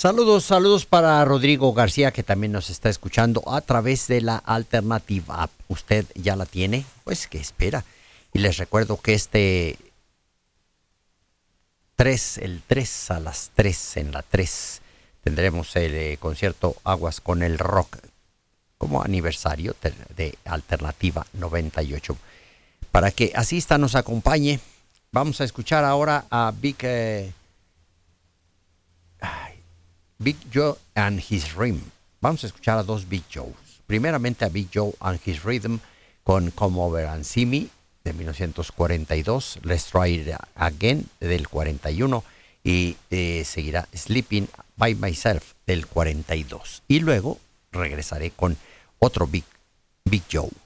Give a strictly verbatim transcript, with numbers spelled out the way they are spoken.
Saludos, saludos para Rodrigo García, que también nos está escuchando a través de la Alternativa App. ¿Usted ya la tiene? Pues, ¿qué espera? Y les recuerdo que este tres, el tres a las tres, en la tres, tendremos el eh, concierto Aguas con el Rock como aniversario de, de Alternativa noventa y ocho. Para que asista, nos acompañe, vamos a escuchar ahora a Big... Eh, Big Joe and His Rhythm. Vamos a escuchar a dos Big Joes. Primeramente a Big Joe and His Rhythm con Come Over and See Me de mil novecientos cuarenta y dos, Let's Try It Again del cuarenta y uno y eh, seguirá Sleeping by Myself del cuarenta y dos. Y luego regresaré con otro Big, Big Joe.